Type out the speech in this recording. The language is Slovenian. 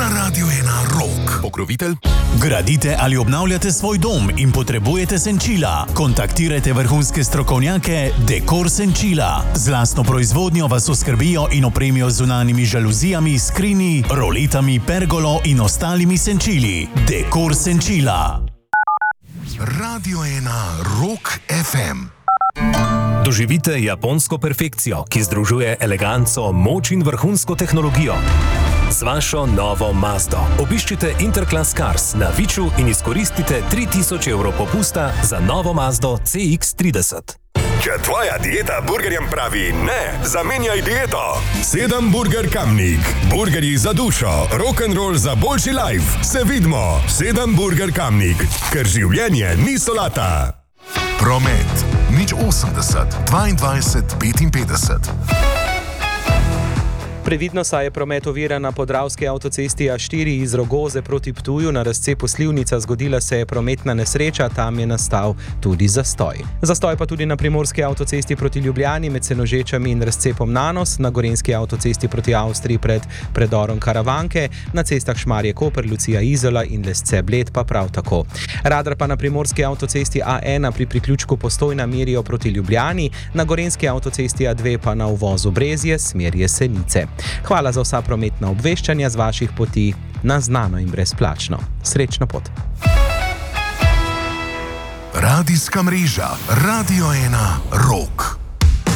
Na Radiu 1 Rock. Pokrovitelj? Gradite ali obnavljate svoj dom in potrebujete senčila? Kontaktirajte vrhunske strokovnjake Dekor Senčila. Z lastno proizvodnjo vas oskrbijo in opremijo z zunanjimi žaluzijami, skrini, roletami, pergolo in ostalimi senčili. Dekor Senčila. Radio 1 Rock FM. Doživite japonsko perfekcijo, ki združuje eleganco, moč in vrhunsko tehnologijo. Z vašo novo Mazdo obiščite Interclass Cars na Viču in izkoristite 3000 evrov popusta za novo Mazdo CX-30. Če tvoja dieta burgerjem pravi ne, zamenjaj dieto. 7 Burger Kamnik. Burgerji za dušo, rock'n'roll za boljši life. Se vidimo. 7 Burger Kamnik. Ker življenje ni solata. Promet. 080 22 55. Previdno saj je promet oviran na podravski avtocesti A4 iz Rogoze proti Ptuju. Na razcepu Slivnica zgodila se je prometna nesreča, tam je nastal tudi zastoj. Zastoj pa tudi na primorski avtocesti proti Ljubljani med Senožečami in razcepom Nanos, na gorenjski avtocesti proti Avstriji pred predorom Karavanke, na cestah Šmarje-Koper, Lucija-Izola in Lesce-Bled pa prav tako. Radar pa na primorski avtocesti A1 pri priključku Postojna merijo proti Ljubljani, na gorenjski avtocesti A2 pa na uvozu Brezje, smer Jesenice. Hvala za vsa prometna obveščanja z vaših poti na znano in brezplačno. Srečno pot. Radijska mreža Radio 1 Rock.